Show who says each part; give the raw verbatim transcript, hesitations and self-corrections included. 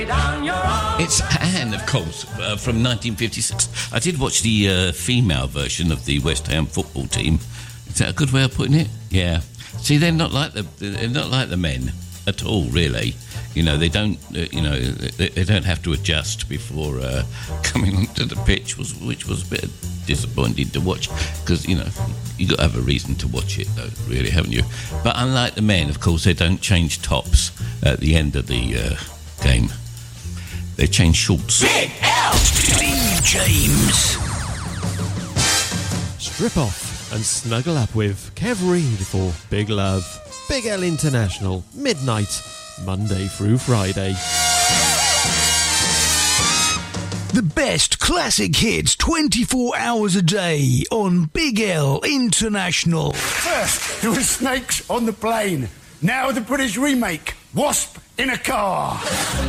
Speaker 1: It's Anne, of course, uh, from nineteen fifty-six. I did watch the uh, female version of the West Ham football team. Is that a good way of putting it? Yeah. See, they're not like the they're not like the men at all, really. You know, they don't. Uh, you know, they, they don't have to adjust before uh, coming onto the pitch, was which was a bit disappointing to watch because you know you got to have a reason to watch it, though, really, haven't you? But unlike the men, of course, they don't change tops at the end of the uh, game. They change shorts.
Speaker 2: Big L! Steve James.
Speaker 3: Strip off and snuggle up with Kev Reid for Big Love. Big L International, midnight, Monday through Friday.
Speaker 2: The best classic hits twenty-four hours a day on Big L International.
Speaker 4: First, there were snakes on the plane. Now the British remake, Wasp in a Car.